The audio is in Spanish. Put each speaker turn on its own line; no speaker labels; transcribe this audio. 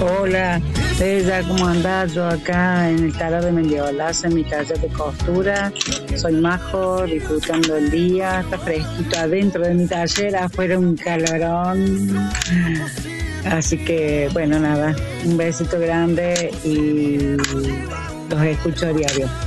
Hola, Bella, ¿cómo andás? Yo acá en el taller de Mendiolaza, en mi taller de costura. Soy Majo, disfrutando el día. Está fresquito adentro de mi taller, afuera un calorón. Así que, bueno, nada, un besito grande y los escucho a diario.